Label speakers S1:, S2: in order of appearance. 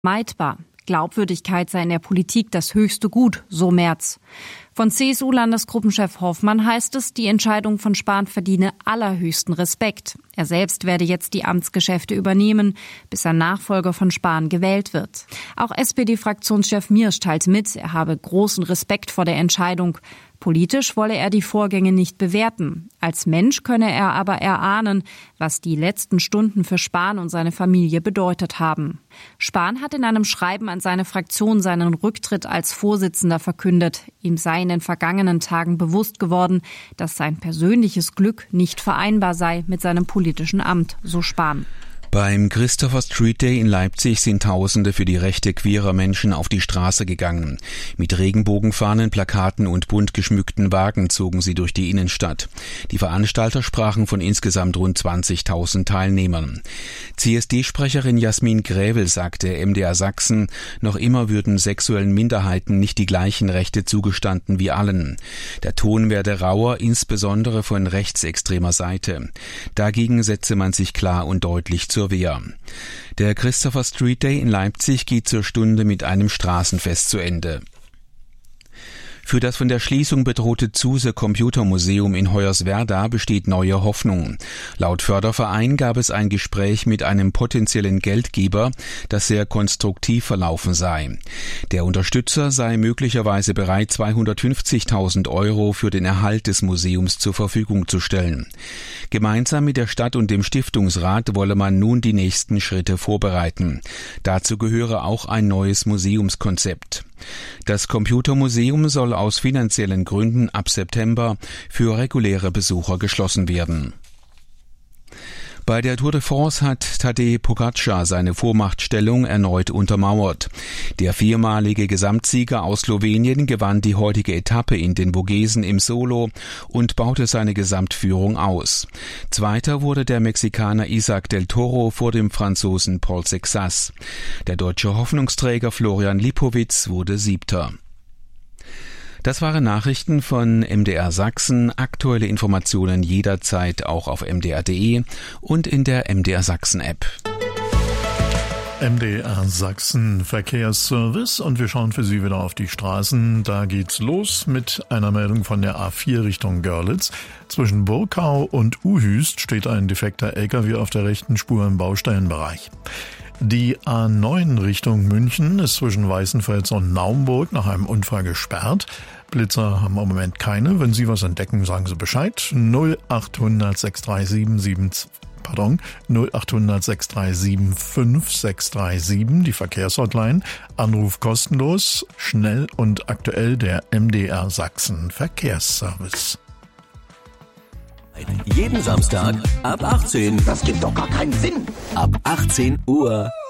S1: vermeidbar. Glaubwürdigkeit sei in der Politik das höchste Gut, so Merz. Von CSU-Landesgruppenchef Hoffmann heißt es, die Entscheidung von Spahn verdiene allerhöchsten Respekt. Er selbst werde jetzt die Amtsgeschäfte übernehmen, bis ein Nachfolger von Spahn gewählt wird. Auch SPD-Fraktionschef Miersch teilt mit, er habe großen Respekt vor der Entscheidung. Politisch wolle er die Vorgänge nicht bewerten. Als Mensch könne er aber erahnen, was die letzten Stunden für Spahn und seine Familie bedeutet haben. Spahn hat in einem Schreiben an seine Fraktion seinen Rücktritt als Vorsitzender verkündet. Ihm sei in den vergangenen Tagen bewusst geworden, dass sein persönliches Glück nicht vereinbar sei mit seinem politischen Amt, so Spahn.
S2: Beim Christopher Street Day in Leipzig sind Tausende für die Rechte queerer Menschen auf die Straße gegangen. Mit Regenbogenfahnen, Plakaten und bunt geschmückten Wagen zogen sie durch die Innenstadt. Die Veranstalter sprachen von insgesamt rund 20.000 Teilnehmern. CSD-Sprecherin Jasmin Gräwel sagte MDR Sachsen, noch immer würden sexuellen Minderheiten nicht die gleichen Rechte zugestanden wie allen. Der Ton werde rauer, insbesondere von rechtsextremer Seite. Dagegen setze man sich klar und deutlich zur Wehr. Der Christopher Street Day in Leipzig geht zur Stunde mit einem Straßenfest zu Ende. Für das von der Schließung bedrohte Zuse Computermuseum in Hoyerswerda besteht neue Hoffnung. Laut Förderverein gab es ein Gespräch mit einem potenziellen Geldgeber, das sehr konstruktiv verlaufen sei. Der Unterstützer sei möglicherweise bereit, 250.000 € für den Erhalt des Museums zur Verfügung zu stellen. Gemeinsam mit der Stadt und dem Stiftungsrat wolle man nun die nächsten Schritte vorbereiten. Dazu gehöre auch ein neues Museumskonzept. Das Computermuseum soll aus finanziellen Gründen ab September für reguläre Besucher geschlossen werden. Bei der Tour de France hat Tadej Pogačar seine Vormachtstellung erneut untermauert. Der viermalige Gesamtsieger aus Slowenien gewann die heutige Etappe in den Vogesen im Solo und baute seine Gesamtführung aus. Zweiter wurde der Mexikaner Isaac del Toro vor dem Franzosen Paul Sexas. Der deutsche Hoffnungsträger Florian Lipowitz wurde Siebter. Das waren Nachrichten von MDR Sachsen. Aktuelle Informationen jederzeit auch auf mdr.de und in der MDR Sachsen App.
S3: MDR Sachsen Verkehrsservice und wir schauen für Sie wieder auf die Straßen. Da geht's los mit einer Meldung von der A4 Richtung Görlitz. Zwischen Burkau und Uhüst steht ein defekter LKW auf der rechten Spur im Baustellenbereich. Die A9 Richtung München ist zwischen Weißenfels und Naumburg nach einem Unfall gesperrt. Blitzer haben im Moment keine. Wenn Sie was entdecken, sagen Sie Bescheid. 0800 637 5637, die Verkehrshotline. Anruf kostenlos, schnell und aktuell der MDR Sachsen Verkehrsservice.
S4: Jeden Samstag ab 18.
S5: Das gibt doch gar keinen Sinn.
S4: Ab 18 Uhr.